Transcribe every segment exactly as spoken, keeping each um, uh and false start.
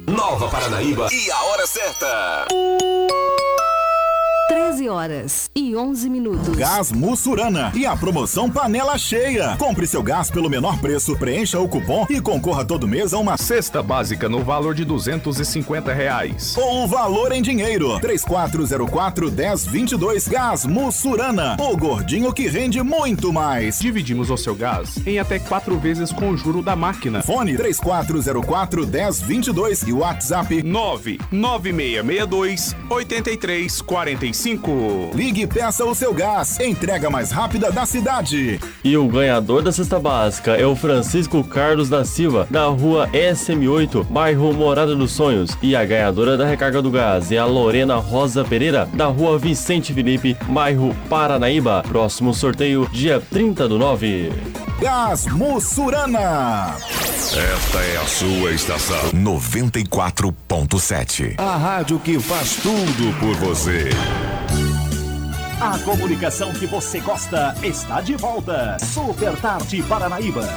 Nova Paranaíba e a hora certa. treze horas e onze minutos. Gás Mussurana e a promoção Panela Cheia. Compre seu gás pelo menor preço, preencha o cupom e concorra todo mês a uma cesta básica no valor de duzentos e cinquenta reais. Ou o valor em dinheiro. três quatro zero quatro, um zero dois dois. Gás Mussurana. O gordinho que rende muito mais. Dividimos o seu gás em até quatro vezes com o juro da máquina. Fone três quatro zero quatro, um zero dois dois e WhatsApp nove nove seis seis dois, oito três quatro cinco. Ligue e peça o seu gás. Entrega mais rápida da cidade. E o ganhador da cesta básica é o Francisco Carlos da Silva, da rua S M oito, bairro Morada dos Sonhos. E a ganhadora da recarga do gás é a Lorena Rosa Pereira, da rua Vicente Felipe, bairro Paranaíba. Próximo sorteio, dia trinta do nove. Gás Mussurana. Esta é a sua estação noventa e quatro ponto sete. A rádio que faz tudo por você. A comunicação que você gosta está de volta. Super Tarde Paranaíba.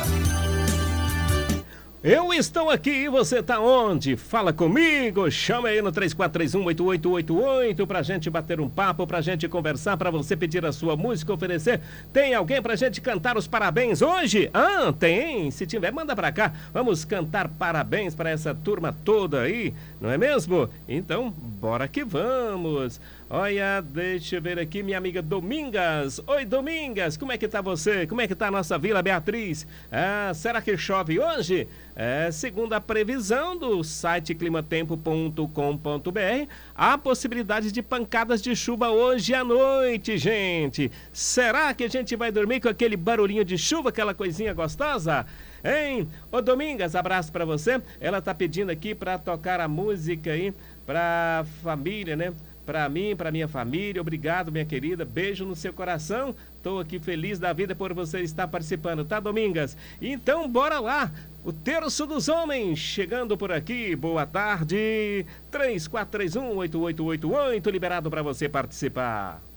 Eu estou aqui e você tá onde? Fala comigo, chama aí no três quatro três um, oito oito oito oito pra gente bater um papo, pra gente conversar, pra você pedir a sua música, oferecer. Tem alguém pra gente cantar os parabéns hoje? Ah, tem? Se tiver, manda pra cá. Vamos cantar parabéns pra essa turma toda aí, não é mesmo? Então, bora que vamos. Olha, deixa eu ver aqui, minha amiga Domingas. Oi, Domingas, como é que tá você? Como é que tá a nossa Vila Beatriz? Ah, será que chove hoje? É, segundo a previsão do site climatempo ponto com ponto br, há possibilidade de pancadas de chuva hoje à noite, gente. Será que a gente vai dormir com aquele barulhinho de chuva, aquela coisinha gostosa? Hein? Ô, Domingas, abraço pra você. Ela tá pedindo aqui pra tocar a música aí pra família, né? Pra mim, pra minha família, obrigado, minha querida, beijo no seu coração, tô aqui feliz da vida por você estar participando, tá, Domingas? Então, bora lá, o Terço dos Homens, chegando por aqui, boa tarde, três quatro três um, oito oito oito oito, liberado pra você participar.